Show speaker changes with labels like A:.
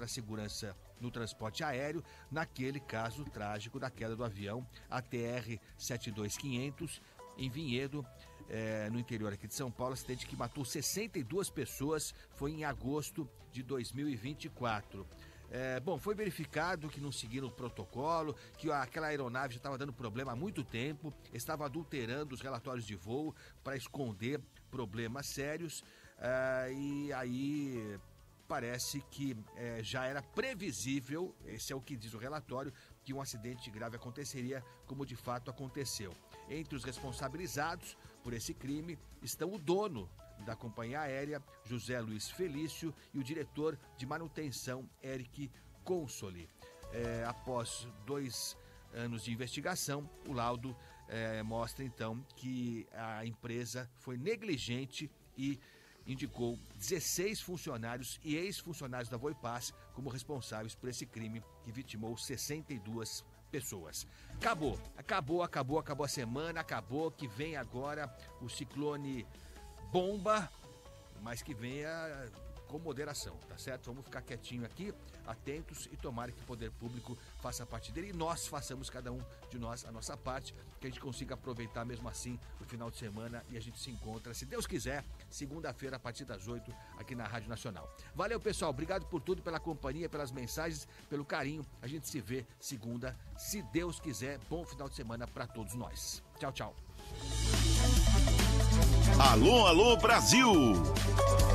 A: segurança no transporte aéreo, naquele caso trágico da queda do avião ATR 72500 em Vinhedo, no interior aqui de São Paulo, acidente que matou 62 pessoas, foi em agosto de 2024. Foi verificado que não seguiram o protocolo, que aquela aeronave já estava dando problema há muito tempo, estava adulterando os relatórios de voo para esconder problemas sérios, e aí parece que já era previsível, esse é o que diz o relatório, que um acidente grave aconteceria, como de fato aconteceu. Entre os responsabilizados por esse crime estão o dono da companhia aérea, José Luiz Felício, e o diretor de manutenção, Eric Consoli. Após 2 anos de investigação, o laudo mostra então que a empresa foi negligente e indicou 16 funcionários e ex-funcionários da Voipass como responsáveis por esse crime que vitimou 62 pessoas. Acabou a semana, acabou, que vem agora o ciclone bomba, mas que venha com moderação, tá certo? Vamos ficar quietinho aqui, atentos, e tomara que o poder público faça parte dele e nós façamos, cada um de nós, a nossa parte, que a gente consiga aproveitar mesmo assim o final de semana, e a gente se encontra, se Deus quiser, segunda-feira a partir das 8 aqui na Rádio Nacional. Valeu, pessoal, obrigado por tudo, pela companhia, pelas mensagens, pelo carinho. A gente se vê segunda, se Deus quiser. Bom final de semana para todos nós. Tchau, tchau.
B: Alô, alô, Brasil!